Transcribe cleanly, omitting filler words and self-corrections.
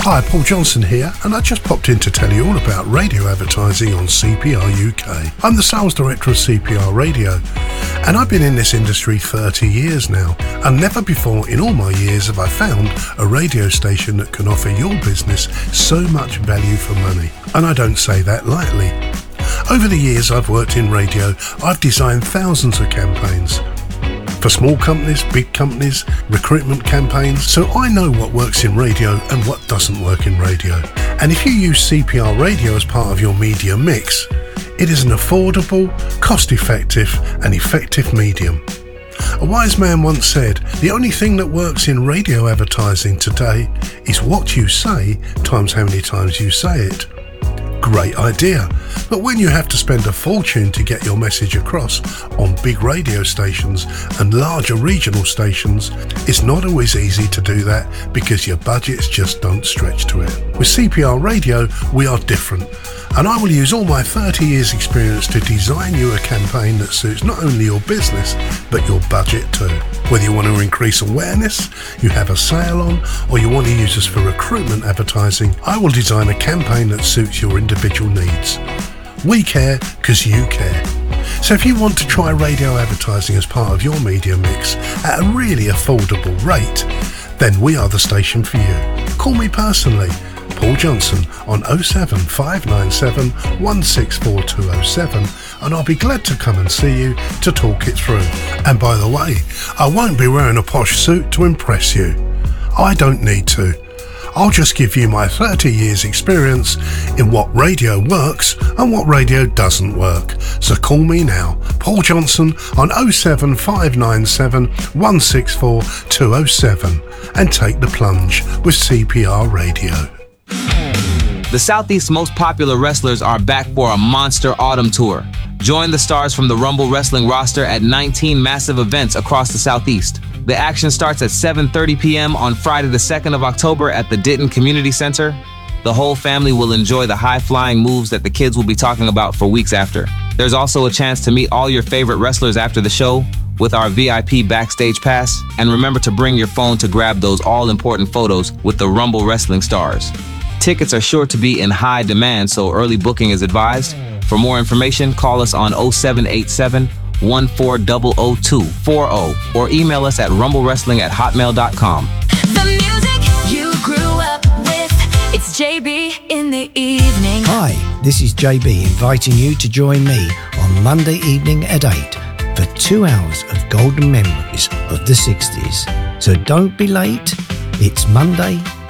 Hi, Paul Johnson here, and I just popped in to tell you all about radio advertising on CPR UK. I'm the sales director of CPR Radio, and I've been in this industry 30 years now, and never before in all my years have I found a radio station that can offer your business so much value for money. And I don't say that lightly. Over the years I've worked in radio, I've designed thousands of campaigns. For small companies, big companies, recruitment campaigns, so I know what works in radio and what doesn't work in radio. And if you use CPR Radio as part of your media mix, it is an affordable, cost-effective and effective medium. A wise man once said, the only thing that works in radio advertising today is what you say times how many times you say it. Great idea, but when you have to spend a fortune to get your message across on big radio stations and larger regional stations, it's not always easy to do that because your budgets just don't stretch to it. With CPR Radio, we are different, and I will use all my 30 years experience to design you a campaign that suits not only your business, but your budget too. Whether you want to increase awareness, you have a sale on, or you want to use us for recruitment advertising, I will design a campaign that suits your individual needs. We care because you care. So if you want to try radio advertising as part of your media mix at a really affordable rate, then we are the station for you. Call me personally, Paul Johnson, on 07597 164207, and I'll be glad to come and see you to talk it through. And by the way, I won't be wearing a posh suit to impress you. I don't need to. I'll just give you my 30 years experience in what radio works and what radio doesn't work. So call me now, Paul Johnson, on 07597 164207, and take the plunge with CPR Radio. The Southeast's most popular wrestlers are back for a monster autumn tour. Join the stars from the Rumble Wrestling roster at 19 massive events across the Southeast. The action starts at 7:30 p.m. on Friday the 2nd of October at the Denton Community Center. The whole family will enjoy the high-flying moves that the kids will be talking about for weeks after. There's also a chance to meet all your favorite wrestlers after the show with our VIP backstage pass. And remember to bring your phone to grab those all-important photos with the Rumble Wrestling stars. Tickets are sure to be in high demand, so early booking is advised. For more information, call us on 0787 14000240 or email us at rumblewrestling@hotmail.com. The music you grew up with, it's JB in the evening. Hi, this is JB inviting you to join me on Monday evening at 8 for 2 hours of golden memories of the 60s. So don't be late. It's Monday